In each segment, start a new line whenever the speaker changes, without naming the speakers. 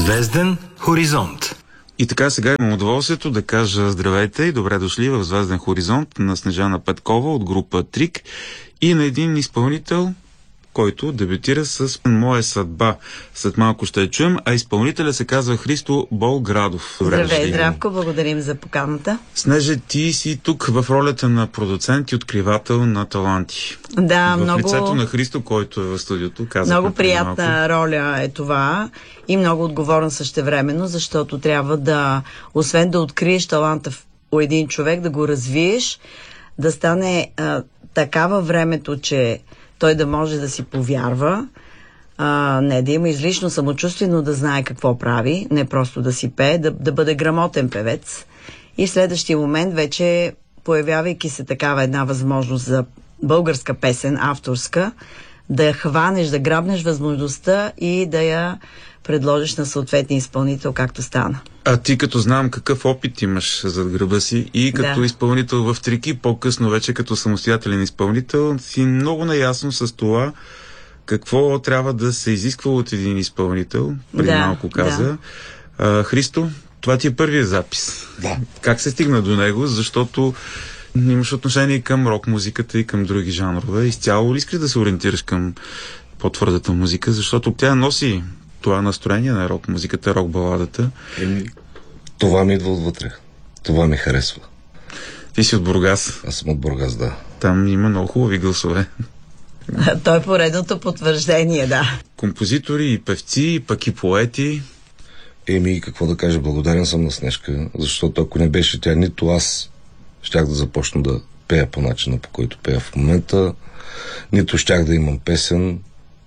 Звезден хоризонт.
И така, сега имам удоволствието да кажа здравейте и добре дошли в Звезден хоризонт на Снежана Петкова от група Трик и на един изпълнител, който дебютира с Моя съдба. След малко ще я чуем, а изпълнителя се казва Христо Болградов.
Здравей, Здравко, благодарим за поканата.
Снеже, ти си тук в ролята на продуцент и откривател на таланти.
Да,
в лицето на Христо, който е в студиото.
Много приятна роля е това и много отговорна същевременно, защото трябва да, освен да откриеш таланта у един човек, да го развиеш, да стане такава времето, че той да може да си повярва, не да има излишно самочувствие, но да знае какво прави, не просто да си пее, да бъде грамотен певец. И в следващия момент вече, появявайки се такава една възможност за българска песен, авторска, да я хванеш, да грабнеш възможността и да я предложиш на съответния изпълнител, както стана.
А ти, като знам какъв опит имаш зад гърба си и като изпълнител в Трики, по-късно вече като самостоятелен изпълнител, си много наясно с това какво трябва да се изисква от един изпълнител. Преди малко каза. Христо, това ти е първият запис.
Да.
Как се стигна до него? Защото имаш отношение към рок-музиката и към други жанрове. Изцяло ли искаш да се ориентираш към по-твърдата музика? Защото тя носи това настроение на рок-музиката, рок-баладата.
Това ми идва отвътре. Това ми харесва.
Ти си от Бургас.
Аз съм от Бургас, да.
Там има много хубави гласове.
Той е поредното потвърждение, да.
Композитори и певци, пък и поети.
Какво да кажа, благодарен съм на Снежка, защото ако не беше тя, нито аз щях да започна да пея по начина, по който пея в момента, нито щях да имам песен.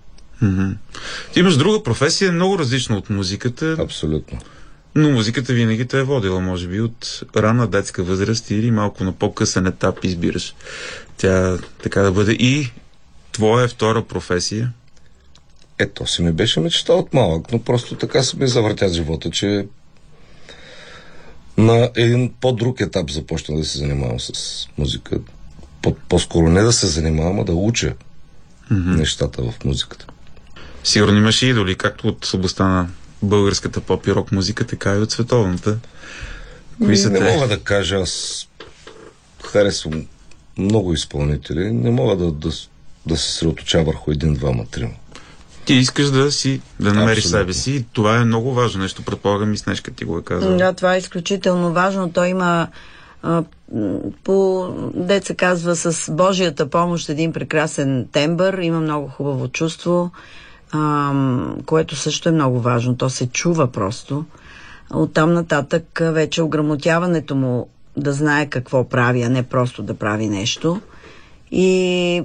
Ти имаш друга професия, много различна от музиката.
Абсолютно.
Но музиката винаги те е водила, може би, от ранна детска възраст или малко на по-късен етап избираш тя така да бъде и твоя втора професия.
Ето си ми беше мечта от малък, но просто така се ми завъртя живота, че на един по-друг етап започна да се занимавам с музика. По-скоро не да се занимавам, а да уча нещата в музиката.
Сигурно имаш и идоли, както от областта на българската поп и рок музика, така и от световната. Кои са те?
Не мога да кажа, аз харесвам много изпълнители, не мога да се съсредоточа върху един, двама, трима.
Ти искаш да намериш себе си и това е много важно нещо, предполагам и Снежка ти го е казала.
Да, това е изключително важно. Той има деца казва, с Божията помощ един прекрасен тембър, има много хубаво чувство, което също е много важно. То се чува просто. Оттам нататък вече ограмотяването му да знае какво прави, а не просто да прави нещо. И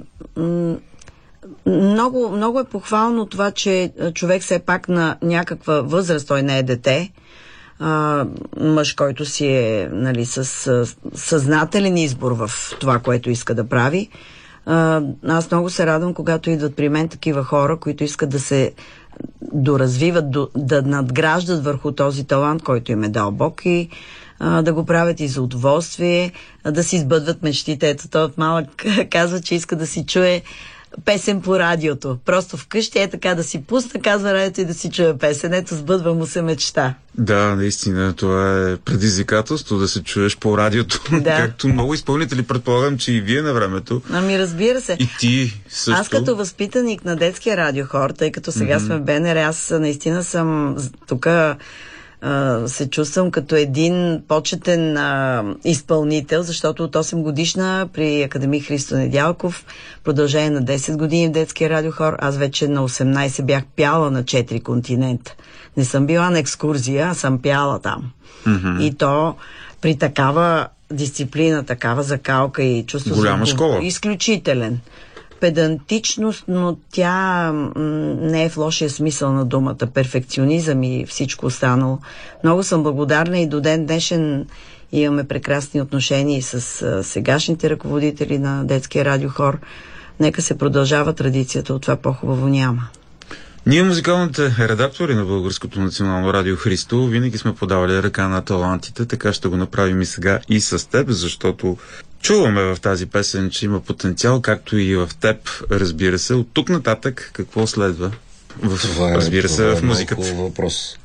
много, много е похвално това, че човек все пак на някаква възраст, той не е дете, мъж, който си е, нали, с съзнателен избор в това, което иска да прави. Аз много се радвам, когато идват при мен такива хора, които искат да се доразвиват, да надграждат върху този талант, който им е дал Бог и да го правят и за удоволствие, да си избъдват мечтите. Ето, той от малък казва, че иска да си чуе песен по радиото. Просто вкъщи е така да си пусна, казва радиото и да си чуе песен. Ето, сбъдва му се мечта.
Да, наистина, това е предизвикателство да се чуеш по радиото. Да. Както много изпълнители, предполагам, че и вие на времето.
Ами, разбира се.
И ти също.
Аз като възпитаник на детския радиохор, тъй като сега сме в БНР, аз наистина съм тук се чувствам като един почетен изпълнител, защото от 8 годишна при Академик Христо Недялков продължение на 10 години в детския радиохор. Аз вече на 18 бях пяла на 4 континента. Не съм била на екскурзия, а съм пяла там. И то при такава дисциплина, такава закалка и чувство
голяма школа.
Изключителен. Педантичност, но тя не е в лошия смисъл на думата. Перфекционизъм и всичко останало. Много съм благодарна и до ден днешен имаме прекрасни отношения с сегашните ръководители на детския радиохор. Нека се продължава традицията, от това по-хубаво няма.
Ние, музикалните редактори на Българското национално радио Христо, винаги сме подавали ръка на талантите, така ще го направим и сега и с теб, защото чуваме в тази песен, че има потенциал, както и в теб, разбира се. От тук нататък какво следва? Разбира се, в музиката.
Това е въпрос.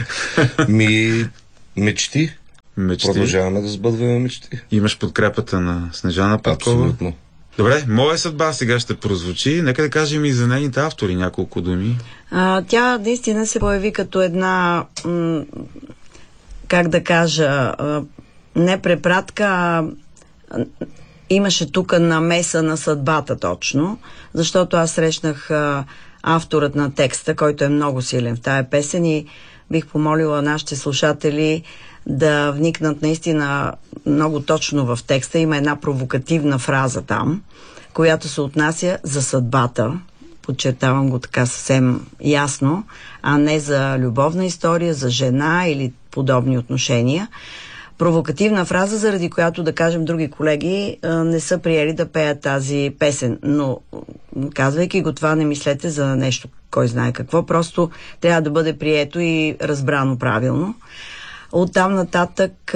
Мечти. Продължаваме да сбъдваме мечти.
Имаш подкрепата на Снежана Петкова?
Абсолютно.
Добре, моя съдба сега ще прозвучи. Нека да кажем и за нейните автори няколко думи.
Тя наистина се появи като една, как да кажа, не препратка, имаше тук намеса на съдбата точно, защото аз срещнах авторът на текста, който е много силен в тая песен и бих помолила нашите слушатели да вникнат наистина много точно в текста. Има една провокативна фраза там, която се отнася за съдбата, подчертавам го така съвсем ясно, а не за любовна история, за жена или подобни отношения. Провокативна фраза, заради която, да кажем, други колеги не са приели да пеят тази песен. Но, казвайки го това, не мислете за нещо, кой знае какво. Просто трябва да бъде прието и разбрано правилно. Оттам нататък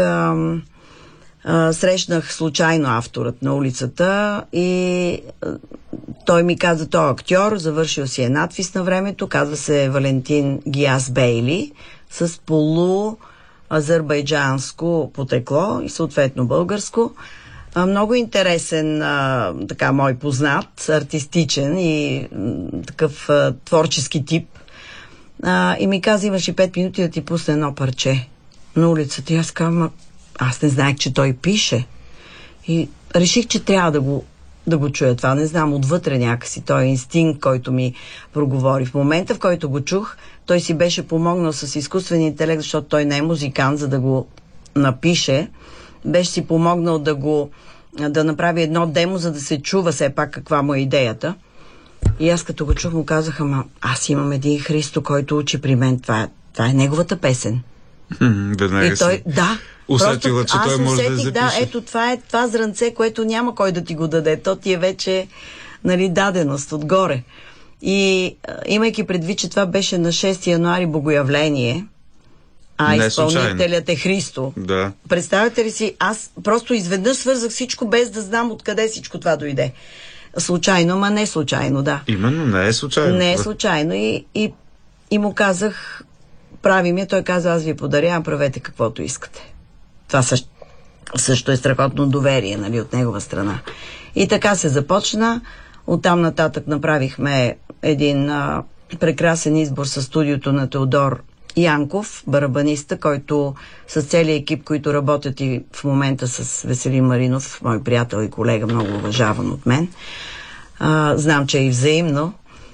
срещнах случайно авторът на улицата и той ми каза, той е актьор, завършил си е надпис на времето, казва се Валентин Гияс Бейли, с полуазербайджанско потекло и съответно българско. Много интересен, така мой познат, артистичен и такъв творчески тип. И ми каза, имаш и 5 минути да ти пусне едно парче на улицата. И аз казвам, аз не знаех, че той пише. И реших, че трябва да го чуя това. Не знам, отвътре някакси. Той е инстинкт, който ми проговори. В момента, в който го чух, той си беше помогнал с изкуствен интелект, защото той не е музикант, за да го напише. Беше си помогнал да направи едно демо, за да се чува все пак каква му е идеята. И аз като го чух, му казах, аз имам един Христо, който учи при мен. Това е неговата песен.
Веднага
той, да,
усетила, че той може да запише.
Да, ето това е това зранце, което няма кой да ти го даде. То ти е вече, нали, даденост отгоре. И имайки предвид, че това беше на 6 януари Богоявление, изпълнителят е Христо.
Да.
Представете ли си, аз просто изведнъж свързах всичко, без да знам откъде всичко това дойде. Случайно, ма не случайно, да.
Именно, не е случайно.
Не е случайно. И му казах, прави ми, той каза, аз ви подарявам, правете каквото искате. Това също е страхотно доверие, нали, от негова страна. И така се започна. Оттам нататък направихме един прекрасен избор със студиото на Теодор Янков, барабаниста, който с целият екип, които работят и в момента с Веселин Маринов, мой приятел и колега, много уважаван от мен. Знам, че е и взаимно.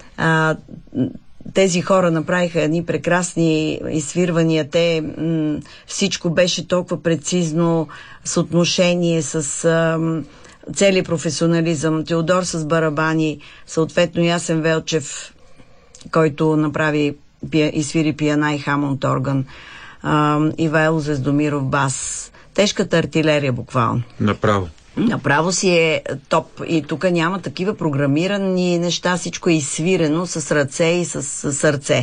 Тези хора направиха едни прекрасни изсвирвания. Всичко беше толкова прецизно, съотношение с цели професионализъм. Теодор с барабани, съответно Ясен Велчев, който направи и свири пиана и Хамонт орган, Ивайло Звездомиров бас. Тежката артилерия буквално. Направо си е топ. И тук няма такива програмирани неща. Всичко е изсвирено с ръце и с сърце.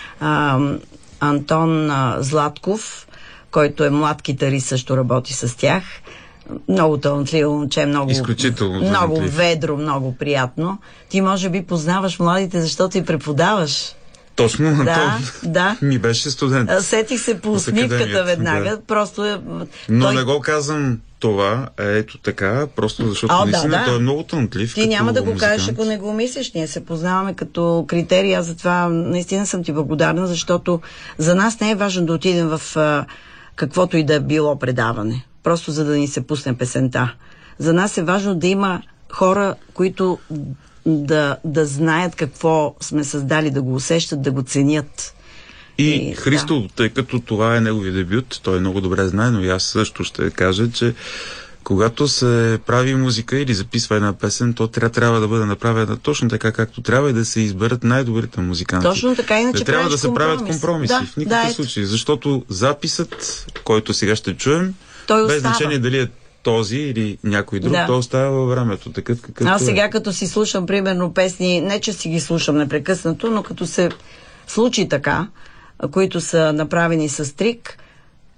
Антон Златков, който е млад китарист, също работи с тях. Много талантливо момче, много ведро, много приятно. Ти може би познаваш младите, защото и преподаваш.
Точно,
да.
Ми беше студент.
Сетих се по усмивката веднага. Да. Просто
но не го казвам това, ето така, просто защото наистина той е много талантлив.
Ти няма да го кажеш, ако не го мислиш. Ние се познаваме като критерий. Аз затова наистина съм ти благодарна, защото за нас не е важно да отидем в каквото и да е било предаване. Просто за да ни се пусне песента. За нас е важно да има хора, които да знаят какво сме създали, да го усещат, да го ценят.
И Христо, тъй като това е негови дебют, той много добре знае, но и аз също ще кажа, че когато се прави музика или записва една песен, то трябва да бъде направена точно така, както трябва и да се изберат най-добрите музиканти.
Точно така, иначе
трябва да се правят компромиси. В никакъв случай. Защото записът, който сега ще чуем, без значение дали е този или някой друг, той остава във времето. Такъв какъвто
аз сега като си слушам, примерно, песни, не че си ги слушам непрекъснато, но като се случи така, които са направени с трик,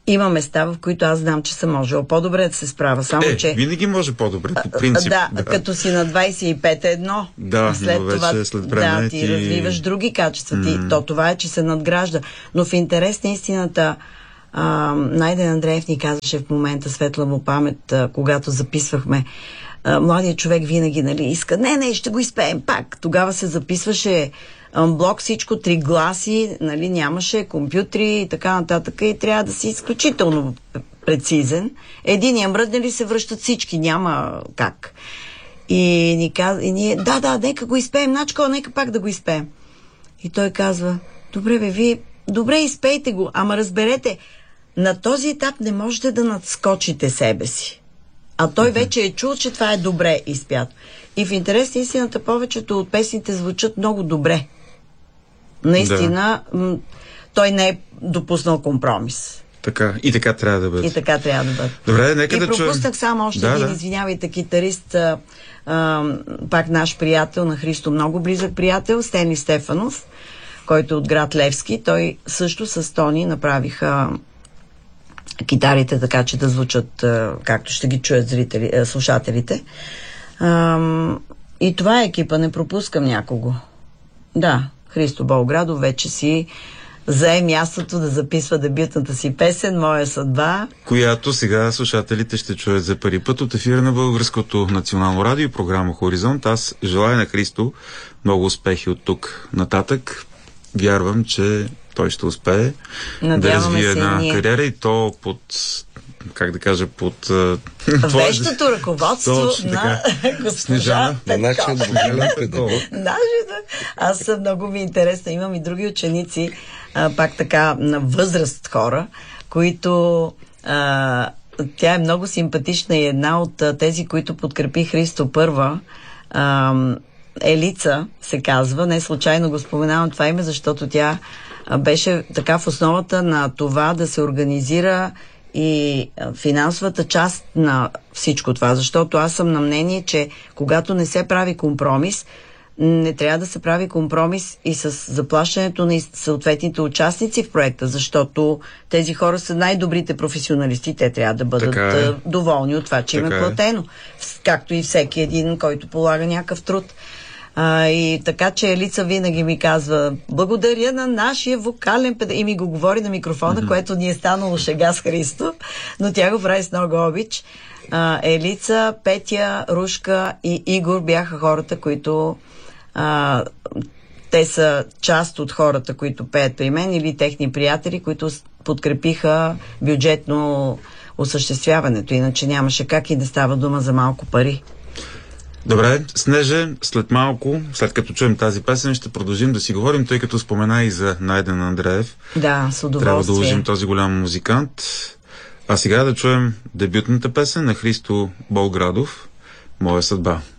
има места, в които аз знам, че съм можела по-добре да се справя. Само, че...
винаги може по-добре, по принцип.
Да, като си на 25 е едно.
Да,
след това,
след време
ти развиваш други качества. Това е, че се надгражда. Но в интерес на истината, Найден Андреев ни казваше в момента, светла му памет, когато записвахме, младият човек винаги, нали, иска, не, ще го изпеем пак. Тогава се записваше блок, всичко, 3 гласи, нали, нямаше компютри и така нататък, и трябва да си изключително прецизен. Единия мръднали се връщат всички, няма как. И ние, нека го изпеем, Начко, нека пак да го изпеем. И той казва, добре бе, вие, добре, изпейте го, ама разберете, на този етап не можете да надскочите себе си. А той вече е чул, че това е добре изпято. И в интерес на истината, повечето от песните звучат много добре. Наистина, той не е допуснал компромис.
Така. И така трябва да бъде. Добре, нека
и
да чуем.
Пропуснах само още един, извинявайте, китарист, пак наш приятел на Христо, много близък приятел, Стени Стефанов, който е от град Левски. Той също с Тони направиха китарите, така че да звучат както ще ги чуят слушателите. И това е екипа, не пропускам някого. Да, Христо Болградов вече си зае мястото да записва дебютната си песен "Моя съдба",
която сега слушателите ще чуят за първи път от ефира на Българското национално радио и програма Хоризонт. Аз желая на Христо много успехи от тук нататък. Вярвам, че той ще успее да развие една кариера, и то под, как да кажа, под
вещото ръководство на госпожа Петкова. Аз съм много ми интересна. Имам и други ученици, пак така на възраст хора, които тя е много симпатична и една от тези, които подкрепи Христо първа. Елица се казва. Не случайно го споменавам това име, защото тя беше така в основата на това да се организира и финансовата част на всичко това, защото аз съм на мнение, че когато не се прави компромис, не трябва да се прави компромис и с заплащането на съответните участници в проекта, защото тези хора са най-добрите професионалисти, те трябва да бъдат доволни от това, че им е платено, както и всеки един, който полага някакъв труд. И така, че Елица винаги ми казва, благодаря на нашия вокален и ми го говори на микрофона, което ни е станало шега с Христо, но тя го прави с много обич. Елица, Петя, Рушка и Игор бяха хората, които те са част от хората, които пеят при мен, или техни приятели, които подкрепиха бюджетно осъществяването, иначе нямаше как и да става дума за малко пари.
Добре, Снеже, след малко, след като чуем тази песен, ще продължим да си говорим, тъй като спомена и за Найден Андреев.
Да, с удоволствие.
Трябва да уважим този голям музикант. А сега да чуем дебютната песен на Христо Болградов, "Моя съдба".